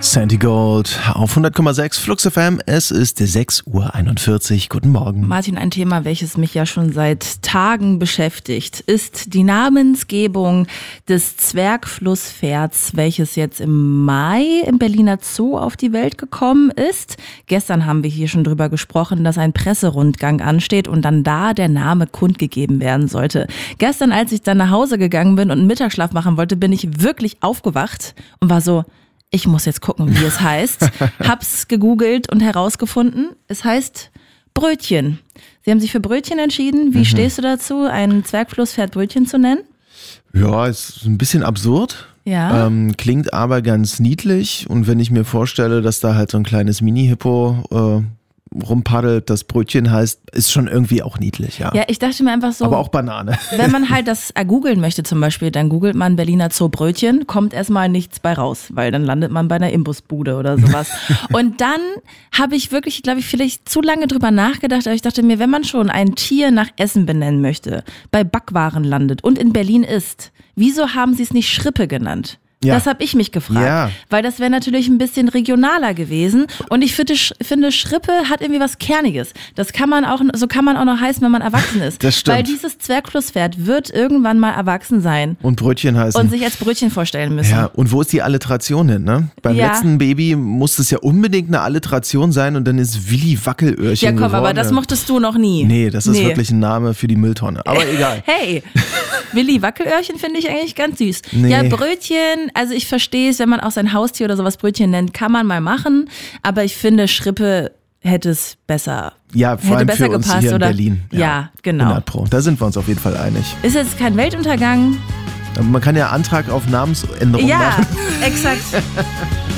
Sandy Gold auf 100,6 Flux FM. Es ist 6:41 Uhr. Guten Morgen. Martin, ein Thema, welches mich ja schon seit Tagen beschäftigt, ist die Namensgebung des Zwergflusspferds, welches jetzt im Mai im Berliner Zoo auf die Welt gekommen ist. Gestern haben wir hier schon drüber gesprochen, dass ein Presserundgang ansteht und dann da der Name kundgegeben werden sollte. Gestern, als ich dann nach Hause gegangen bin und einen Mittagsschlaf machen wollte, bin ich wirklich aufgewacht und war so, ich muss jetzt gucken, wie es heißt. Hab's gegoogelt und herausgefunden, es heißt Brötchen. Sie haben sich für Brötchen entschieden. Wie stehst du dazu, ein Zwergflusspferd Brötchen zu nennen? Ja, ist ein bisschen absurd. Ja. Klingt aber ganz niedlich. Und wenn ich mir vorstelle, dass da halt so ein kleines Mini-Hippo rumpaddelt, das Brötchen heißt, ist schon irgendwie auch niedlich, ja. Ja, ich dachte mir einfach so. Aber auch Banane. Wenn man halt das googeln möchte zum Beispiel, dann googelt man Berliner Zoo Brötchen, kommt erstmal nichts bei raus, weil dann landet man bei einer Imbusbude oder sowas. Und dann habe ich wirklich, glaube ich, vielleicht zu lange drüber nachgedacht, aber ich dachte mir, wenn man schon ein Tier nach Essen benennen möchte, bei Backwaren landet und in Berlin ist, wieso haben sie es nicht Schrippe genannt? Ja. Das habe ich mich gefragt, weil das wäre natürlich ein bisschen regionaler gewesen und ich finde Schrippe hat irgendwie was Kerniges. Das kann man auch, so kann man auch noch heißen, wenn man erwachsen ist. Das stimmt. Weil dieses Zwergflusspferd wird irgendwann mal erwachsen sein. Und Brötchen heißen. Und sich als Brötchen vorstellen müssen. Ja, und wo ist die Alliteration hin, ne? Beim letzten Baby muss es ja unbedingt eine Alliteration sein und dann ist Willi Wackelöhrchen Ja komm, geworden. aber das mochtest du noch nie. Nee, das ist wirklich ein Name für die Mülltonne. Aber egal. Hey, Willi Wackelöhrchen finde ich eigentlich ganz süß. Nee. Ja, Brötchen, also ich verstehe es, wenn man auch sein Haustier oder sowas Brötchen nennt, kann man mal machen. Aber ich finde, Schrippe hätte es besser. Ja, vor hätte allem besser für uns gepasst, hier in oder? Berlin. Ja, genau. 100%. Da sind wir uns auf jeden Fall einig. Ist jetzt kein Weltuntergang. Aber man kann ja Antrag auf Namensänderung machen. Ja, exakt.